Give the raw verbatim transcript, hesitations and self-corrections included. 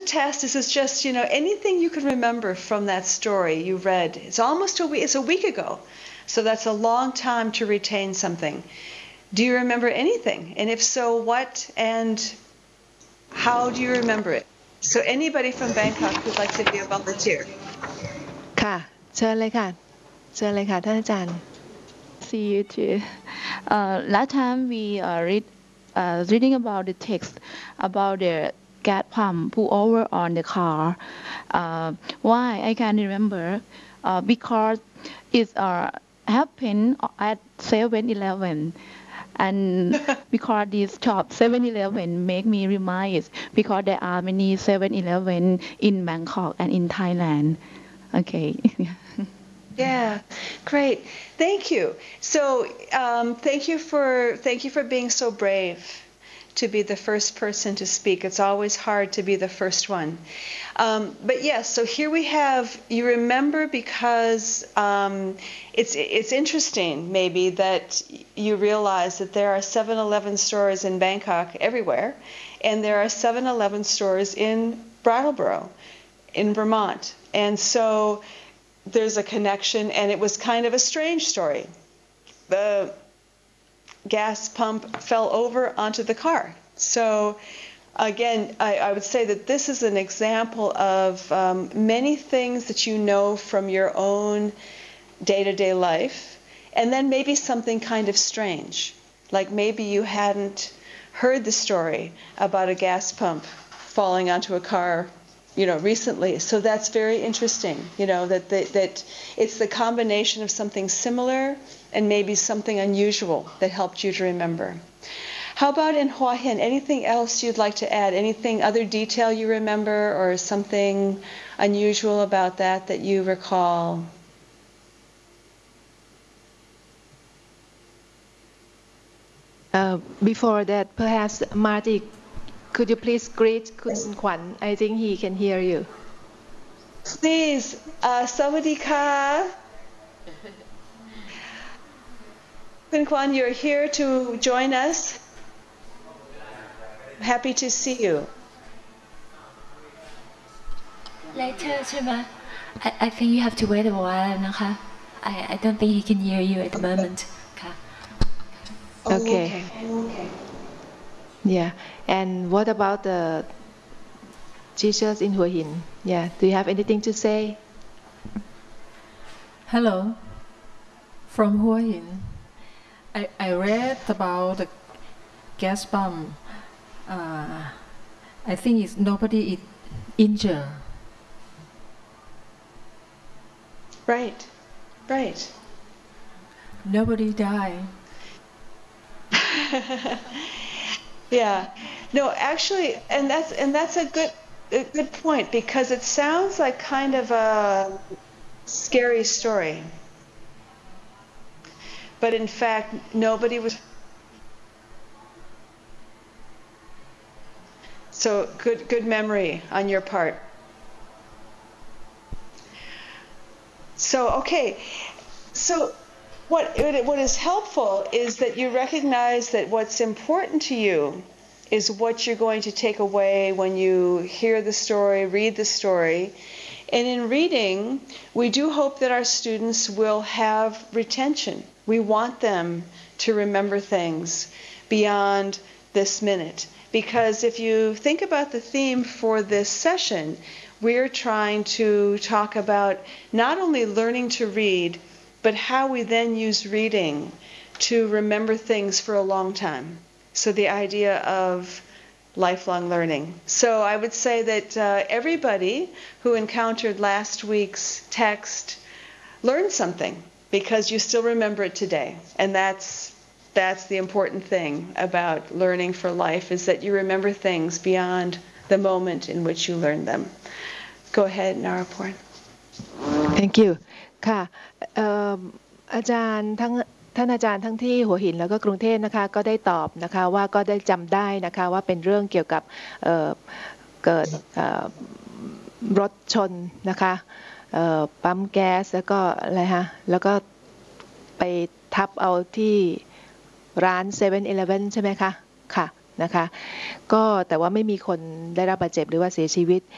test. This is just, you know, anything you can remember from that story you read. It's almost a week, it's a week ago. So that's a long time to retain something. Do you remember anything? And if so, what and how do you remember it? So anybody from Bangkok who'd like to be a volunteer? ค่ะเชิญเลยค่ะเชิญเลยค่ะท่านอาจารย์ See you too. Uh, last time we uh, read uh, reading about the text about the gas pump pull over on the car. Uh, why I can remember uh, because it uh, happened at seven eleven. And because this shop seven eleven make me remind because there are many seven eleven in Bangkok and in Thailand. Okay. Yeah, great. Thank you. So um, thank you for thank you for being so brave to be the first person to speak. It's always hard to be the first one. Um, but yes, so here we have, you remember because um, it's it's interesting maybe that you realize that there are seven eleven stores in Bangkok everywhere, and there are seven eleven stores in Brattleboro, in Vermont. And so there's a connection, and it was kind of a strange story. The gas pump fell over onto the car. So again, I, I would say that this is an example of um, many things that you know from your own day-to-day life, and then maybe something kind of strange, like maybe you hadn't heard the story about a gas pump falling onto a car, you know, recently. So that's very interesting, you know, that, that, that it's the combination of something similar and maybe something unusual that helped you to remember. How about in Hua Hin? Anything else you'd like to add? Anything, other detail you remember, or something unusual about that that you recall? Uh, before that, perhaps Marty, could you please greet Kun Kwan? I think he can hear you. Please, uh, Sawadika. Kun Kwan, you're here to join us. Happy to see you. Later ใช่ไหม I I think you have to wait a while นะคะ I I don't think he can hear you at the moment ค่ะ Okay. Okay. Okay. Yeah. And what about the teachers in Hua Hin? Yeah. Do you have anything to say? Hello, from Hua Hin. I, I read about the gas pump. Uh, I think it's nobody is injured. Right. Right. Nobody died. Yeah. No, actually, and that's and that's a good a good point, because it sounds like kind of a scary story. But in fact, nobody was. So good good memory on your part. So okay. So what what is helpful is that you recognize that what's important to you is what you're going to take away when you hear the story, read the story. And in reading, we do hope that our students will have retention. We want them to remember things beyond this minute. Because if you think about the theme for this session, we're trying to talk about not only learning to read, but how we then use reading to remember things for a long time. So the idea of lifelong learning. So I would say that uh, everybody who encountered last week's text learned something, because you still remember it today. And that's that's the important thing about learning for life, is that you remember things beyond the moment in which you learn them. Go ahead, Naraporn. Thank you. ค่ะเอ่ออาจารย์ทั้งท่านอาจารย์ทั้งที่หัวหินแล้วก็กรุงเทพนะคะก็ได้ตอบนะคะว่าก็ได้จำได้นะคะว่าเป็นเรื่องเกี่ยวกับเอ่อเกิดเอ่อรถชนนะคะเอ่อปั๊มแก๊สแล้วก็อะไรฮะแล้วก็ไปทับเอาที่ร้านเซเว่นอีเลฟเว่นใช่ไหมคะค่ะนะคะก็แต่ว่าไม่มีคนได้รับบาดเจ็บหรือว่าเสียชีวิต